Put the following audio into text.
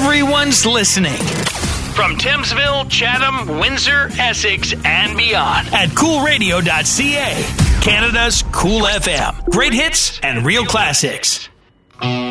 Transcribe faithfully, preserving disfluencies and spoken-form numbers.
Everyone's listening. From Thamesville, Chatham, Windsor, Essex, and beyond at cool radio dot c a. Canada's Cool F M. Great hits and real classics.